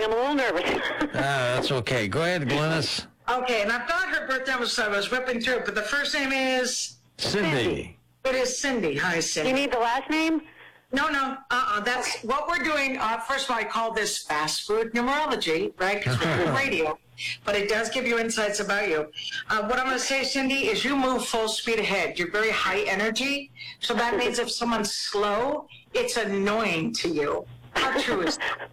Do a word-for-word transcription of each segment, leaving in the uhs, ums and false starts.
I'm a little nervous. Ah, that's okay. Go ahead, Glynis. Okay, and I've got her birthday, so I was whipping through, but the first name is... Cindy. Cindy. It is Cindy. Hi, Cindy. You need the last name? No, no, uh-uh. That's okay. What we're doing. Uh, first of all, I call this fast food numerology, right? Because we're doing radio. But it does give you insights about you. Uh, what I'm going to say, Cindy, is you move full speed ahead. You're very high energy. So that means if someone's slow, it's annoying to you. How true is that?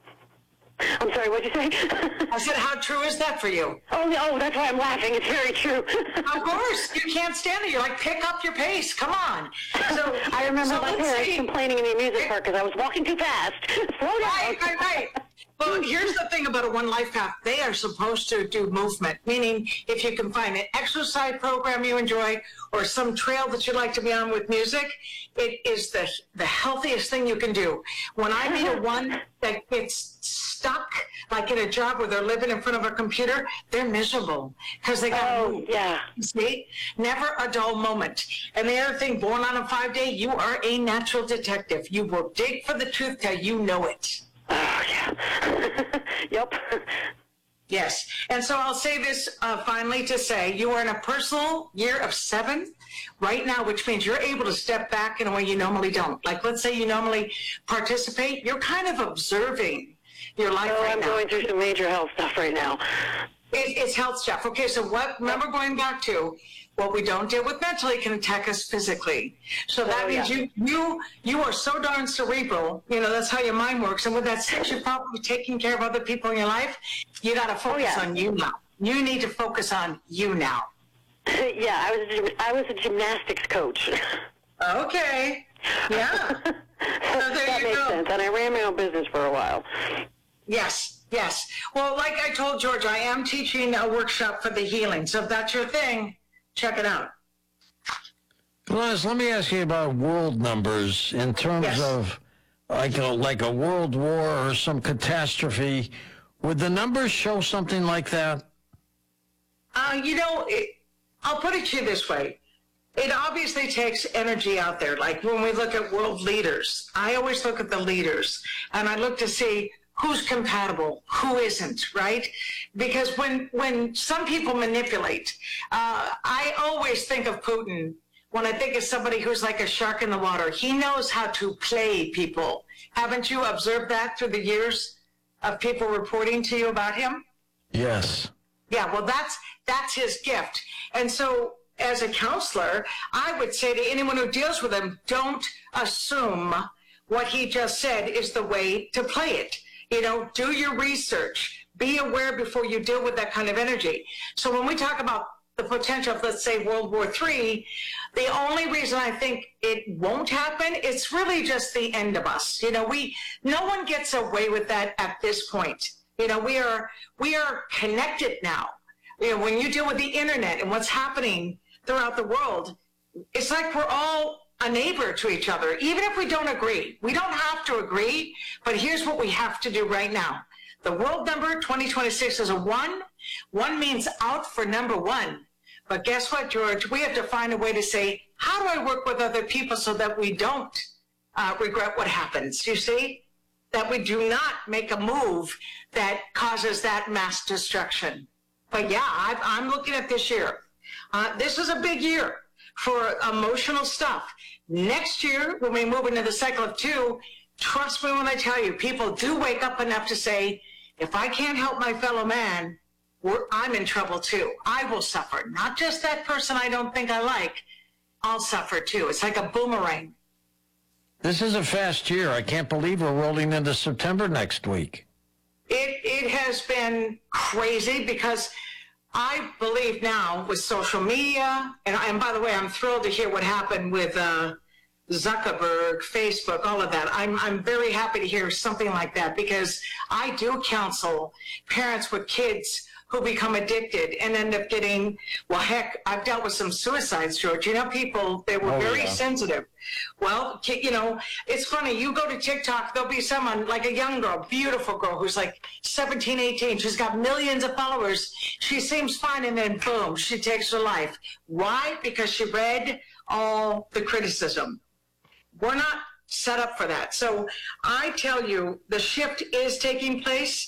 I'm sorry, what'd you say? I said, how true is that for you? Oh, oh, that's why I'm laughing. It's very true. Of course. You can't stand it. You're like, pick up your pace. Come on. So I remember so my let's parents see. complaining in the amusement park because I was walking too fast. Slow down. Right, right, right. Well, here's the thing about a One Life Path. They are supposed to do movement, meaning if you can find an exercise program you enjoy or some trail that you like to be on with music, it is the the healthiest thing you can do. When I meet a one that gets stuck, like in a job where they're living in front of a computer, they're miserable because they got to Oh, move. yeah. See? Never a dull moment. And the other thing, born on a five day, you are a natural detective. You will dig for the truth till you know it. Oh, yeah. Yep. Yes. And so I'll say this uh, finally to say you are in a personal year of seven right now, which means you're able to step back in a way you normally don't. Like, let's say you normally participate, you're kind of observing your life Oh, right I'm now. going through some major health stuff right now. It, it's health stuff. Okay, so what, remember going back to what we don't deal with mentally can attack us physically. So that Oh, means yeah. you you you are so darn cerebral, you know, that's how your mind works. And with that six, you're probably taking care of other people in your life. You got to focus yeah. on you now. You need to focus on you now. Yeah, I was a, gym- I was a gymnastics coach. Okay. Yeah. So there That you makes go. sense. And I ran my own business for a while. Yes, yes. Well, like I told George, I am teaching a workshop for the healing. So if that's your thing, check it out. Glynis, let me ask you about world numbers in terms Yes. of like a, like a world war or some catastrophe. Would the numbers show something like that? Uh, you know, it, I'll put it to you this way. It obviously takes energy out there. Like when we look at world leaders, I always look at the leaders and I look to see who's compatible, who isn't, right? Because when when some people manipulate, uh, I always think of Putin when I think of somebody who's like a shark in the water. He knows how to play people. Haven't you observed that through the years of people reporting to you about him? Yes. Yeah, well, that's that's his gift. And so as a counselor, I would say to anyone who deals with him, don't assume what he just said is the way to play it. You know, do your research. Be aware before you deal with that kind of energy. So when we talk about the potential of, let's say, World War Three, the only reason I think it won't happen, it's really just the end of us. You know, we no one gets away with that at this point. You know, we are we are connected now. You know, when you deal with the internet and what's happening throughout the world, it's like we're all a neighbor to each other, even if we don't agree. We don't have to agree, but here's what we have to do right now. The world number twenty twenty-six is a one. One means out for number one. But guess what, George? We have to find a way to say, how do I work with other people so that we don't uh, regret what happens? You see? That we do not make a move that causes that mass destruction. But yeah, I've, I'm looking at this year. Uh, this is a big year for emotional stuff. Next year, when we move into the cycle of two, trust me when I tell you, people do wake up enough to say, if I can't help my fellow man, we're, I'm in trouble too. I will suffer. Not just that person I don't think I like. I'll suffer too. It's like a boomerang. This is a fast year. I can't believe we're rolling into September next week. It it has been crazy because I believe now with social media, and, and by the way, I'm thrilled to hear what happened with uh, Zuckerberg, Facebook, all of that. I'm I'm very happy to hear something like that because I do counsel parents with kids who become addicted and end up getting, well, heck, I've dealt with some suicides, George. You know, people, they were Oh, very yeah. sensitive. Well, ki- you know, it's funny. You go to TikTok, there'll be someone, like a young girl, beautiful girl, who's like seventeen, eighteen. She's got millions of followers. She seems fine, and then boom, she takes her life. Why? Because she read all the criticism. We're not set up for that. So I tell you, the shift is taking place.